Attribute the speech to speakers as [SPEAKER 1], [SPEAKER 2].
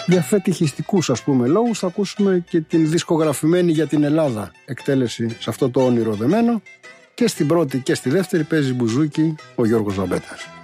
[SPEAKER 1] Για φετιχιστικούς ας πούμε λόγους θα ακούσουμε και την δισκογραφημένη για την Ελλάδα εκτέλεση σε αυτό το όνειρο δεμένο, και στην πρώτη και στη δεύτερη παίζει μπουζούκι ο Γιώργος Ζαμπέτας.